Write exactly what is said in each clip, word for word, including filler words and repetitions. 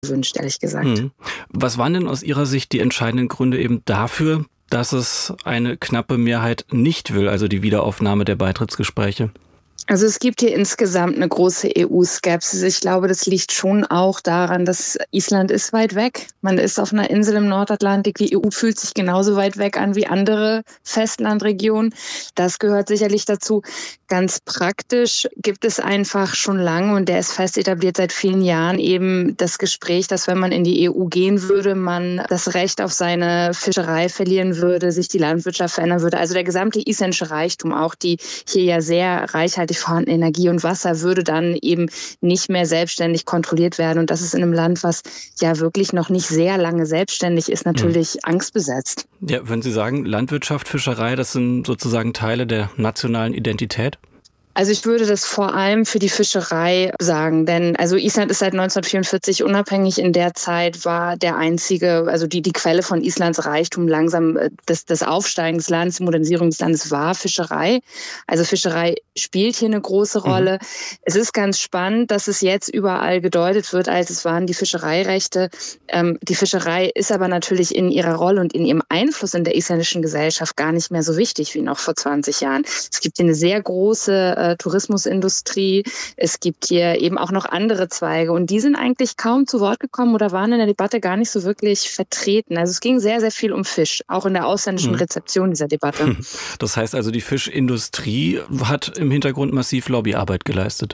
gewünscht, ehrlich gesagt. Mhm. Was waren denn aus Ihrer Sicht die entscheidenden Gründe eben dafür, dass es eine knappe Mehrheit nicht will, also die Wiederaufnahme der Beitrittsgespräche? Also es gibt hier insgesamt eine große E U-Skepsis. Ich glaube, das liegt schon auch daran, dass Island ist weit weg. Man ist auf einer Insel im Nordatlantik. Die E U fühlt sich genauso weit weg an wie andere Festlandregionen. Das gehört sicherlich dazu. Ganz praktisch gibt es einfach schon lange, und der ist fest etabliert seit vielen Jahren, eben das Gespräch, dass wenn man in die E U gehen würde, man das Recht auf seine Fischerei verlieren würde, sich die Landwirtschaft verändern würde. Also der gesamte isländische Reichtum, auch die hier ja sehr reichhaltig vorhandene Energie und Wasser, würde dann eben nicht mehr selbstständig kontrolliert werden. Und das ist in einem Land, was ja wirklich noch nicht sehr lange selbstständig ist, natürlich mhm. angstbesetzt. Ja, wenn Sie sagen, Landwirtschaft, Fischerei, das sind sozusagen Teile der nationalen Identität? Also ich würde das vor allem für die Fischerei sagen, denn also Island ist seit neunzehnhundertvierundvierzig unabhängig. In der Zeit war der einzige, also die, die Quelle von Islands Reichtum langsam, das, das Aufsteigen des Landes, die Modernisierung des Landes war Fischerei. Also Fischerei spielt hier eine große Rolle. Mhm. Es ist ganz spannend, dass es jetzt überall gedeutet wird, als es waren die Fischereirechte. Ähm, die Fischerei ist aber natürlich in ihrer Rolle und in ihrem Einfluss in der isländischen Gesellschaft gar nicht mehr so wichtig wie noch vor zwanzig Jahren. Es gibt hier eine sehr große Tourismusindustrie. Es gibt hier eben auch noch andere Zweige und die sind eigentlich kaum zu Wort gekommen oder waren in der Debatte gar nicht so wirklich vertreten. Also es ging sehr, sehr viel um Fisch, auch in der ausländischen Rezeption dieser Debatte. Das heißt also, die Fischindustrie hat im Hintergrund massiv Lobbyarbeit geleistet.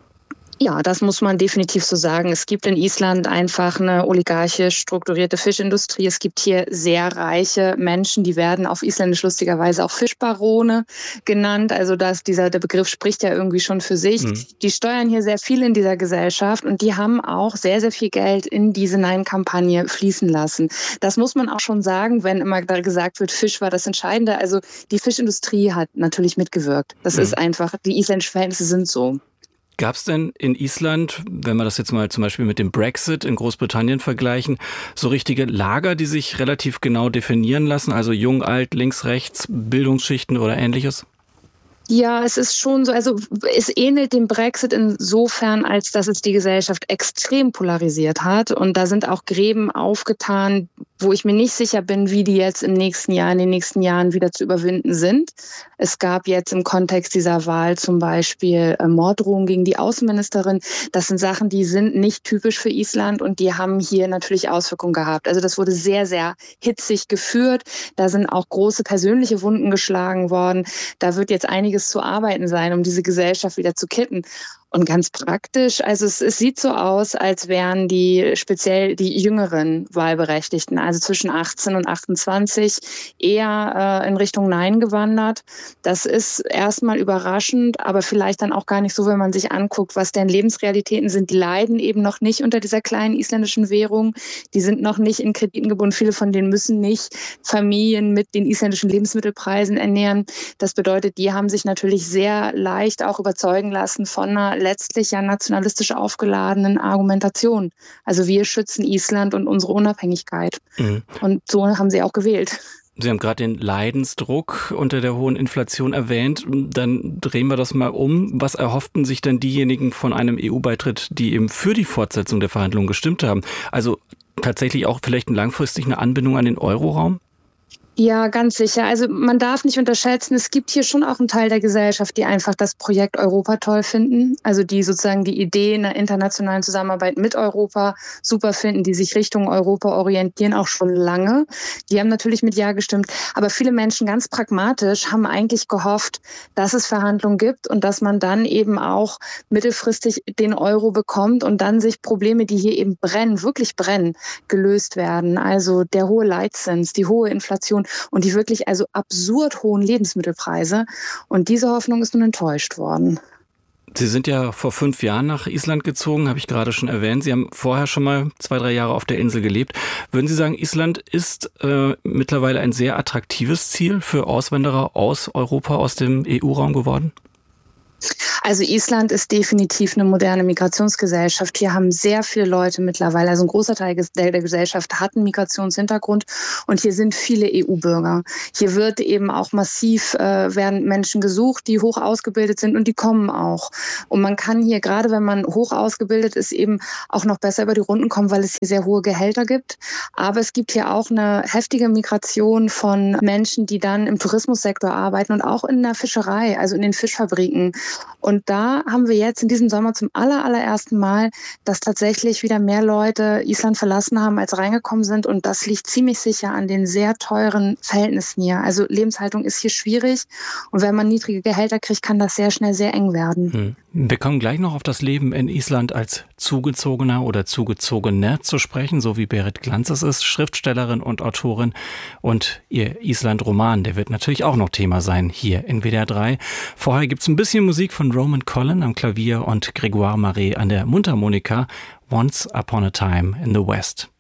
Ja, das muss man definitiv so sagen. Es gibt in Island einfach eine oligarchisch strukturierte Fischindustrie. Es gibt hier sehr reiche Menschen, die werden auf Isländisch lustigerweise auch Fischbarone genannt. Also dass dieser, der Begriff spricht ja irgendwie schon für sich. Mhm. Die steuern hier sehr viel in dieser Gesellschaft und die haben auch sehr, sehr viel Geld in diese Nein-Kampagne fließen lassen. Das muss man auch schon sagen, wenn immer gesagt wird, Fisch war das Entscheidende. Also die Fischindustrie hat natürlich mitgewirkt. Das mhm. ist einfach, die isländischen Verhältnisse sind so. Gab es denn in Island, wenn wir das jetzt mal zum Beispiel mit dem Brexit in Großbritannien vergleichen, so richtige Lager, die sich relativ genau definieren lassen? Also jung, alt, links, rechts, Bildungsschichten oder ähnliches? Ja, es ist schon so, also es ähnelt dem Brexit insofern, als dass es die Gesellschaft extrem polarisiert hat. Und da sind auch Gräben aufgetan, wo ich mir nicht sicher bin, wie die jetzt im nächsten Jahr, in den nächsten Jahren wieder zu überwinden sind. Es gab jetzt im Kontext dieser Wahl zum Beispiel Morddrohungen gegen die Außenministerin. Das sind Sachen, die sind nicht typisch für Island und die haben hier natürlich Auswirkungen gehabt. Also das wurde sehr, sehr hitzig geführt. Da sind auch große persönliche Wunden geschlagen worden. Da wird jetzt einiges zu arbeiten sein, um diese Gesellschaft wieder zu kitten. Und ganz praktisch, also es, es sieht so aus, als wären die speziell die jüngeren Wahlberechtigten, also zwischen achtzehn und achtundzwanzig, eher äh, in Richtung Nein gewandert. Das ist erstmal überraschend, aber vielleicht dann auch gar nicht so, wenn man sich anguckt, was deren Lebensrealitäten sind. Die leiden eben noch nicht unter dieser kleinen isländischen Währung. Die sind noch nicht in Krediten gebunden. Viele von denen müssen nicht Familien mit den isländischen Lebensmittelpreisen ernähren. Das bedeutet, die haben sich natürlich sehr leicht auch überzeugen lassen von einer letztlich ja nationalistisch aufgeladenen Argumentation. Also wir schützen Island und unsere Unabhängigkeit. Mhm. Und so haben sie auch gewählt. Sie haben gerade den Leidensdruck unter der hohen Inflation erwähnt. Dann drehen wir das mal um. Was erhofften sich denn diejenigen von einem E U-Beitritt, die eben für die Fortsetzung der Verhandlungen gestimmt haben? Also tatsächlich auch vielleicht langfristig eine Anbindung an den Euroraum? Ja, ganz sicher. Also man darf nicht unterschätzen, es gibt hier schon auch einen Teil der Gesellschaft, die einfach das Projekt Europa toll finden. Also die sozusagen die Idee einer internationalen Zusammenarbeit mit Europa super finden, die sich Richtung Europa orientieren, auch schon lange. Die haben natürlich mit Ja gestimmt. Aber viele Menschen ganz pragmatisch haben eigentlich gehofft, dass es Verhandlungen gibt und dass man dann eben auch mittelfristig den Euro bekommt und dann sich Probleme, die hier eben brennen, wirklich brennen, gelöst werden. Also der hohe Leitzins, die hohe Inflation und die wirklich also absurd hohen Lebensmittelpreise. Und diese Hoffnung ist nun enttäuscht worden. Sie sind ja vor fünf Jahren nach Island gezogen, habe ich gerade schon erwähnt. Sie haben vorher schon mal zwei, drei Jahre auf der Insel gelebt. Würden Sie sagen, Island ist äh, mittlerweile ein sehr attraktives Ziel für Auswanderer aus Europa, aus dem E U-Raum geworden? Also Island ist definitiv eine moderne Migrationsgesellschaft. Hier haben sehr viele Leute mittlerweile, also ein großer Teil der Gesellschaft hat einen Migrationshintergrund und hier sind viele E U-Bürger. Hier wird eben auch massiv, äh, werden Menschen gesucht, die hoch ausgebildet sind und die kommen auch. Und man kann hier, gerade wenn man hoch ausgebildet ist, eben auch noch besser über die Runden kommen, weil es hier sehr hohe Gehälter gibt. Aber es gibt hier auch eine heftige Migration von Menschen, die dann im Tourismussektor arbeiten und auch in der Fischerei, also in den Fischfabriken. Und da haben wir jetzt in diesem Sommer zum aller, allerersten Mal, dass tatsächlich wieder mehr Leute Island verlassen haben, als reingekommen sind. Und das liegt ziemlich sicher an den sehr teuren Verhältnissen hier. Also Lebenshaltung ist hier schwierig. Und wenn man niedrige Gehälter kriegt, kann das sehr schnell sehr eng werden. Hm. Wir kommen gleich noch auf das Leben in Island als Zugezogener oder Zugezogener zu sprechen, so wie Berit Glanz es ist, Schriftstellerin und Autorin. Und ihr Island-Roman, der wird natürlich auch noch Thema sein hier in W D R drei. Vorher gibt's ein bisschen Musik von Roman Collin am Klavier und Grégoire Marais an der Mundharmonika. Once Upon a Time in the West.